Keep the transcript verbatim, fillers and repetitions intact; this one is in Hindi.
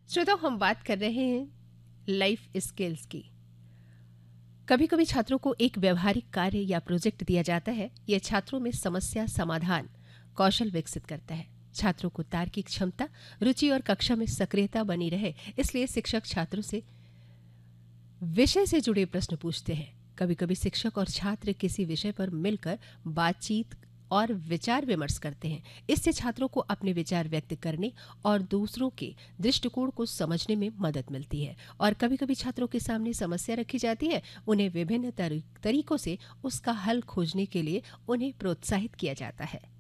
श्रोताओ, हम बात कर रहे हैं लाइफ स्किल्स की। कभी कभी छात्रों को एक व्यवहारिक कार्य या प्रोजेक्ट दिया जाता है। यह छात्रों में समस्या समाधान कौशल विकसित करता है। छात्रों को तार्किक क्षमता, रुचि और कक्षा में सक्रियता बनी रहे, इसलिए शिक्षक छात्रों से विषय से जुड़े प्रश्न पूछते हैं। कभी कभी शिक्षक और छात्र किसी विषय पर मिलकर बातचीत और विचार विमर्श करते हैं। इससे छात्रों को अपने विचार व्यक्त करने और दूसरों के दृष्टिकोण को समझने में मदद मिलती है। और कभी कभी छात्रों के सामने समस्या रखी जाती है, उन्हें विभिन्न तरी- तरीकों से उसका हल खोजने के लिए उन्हें प्रोत्साहित किया जाता है।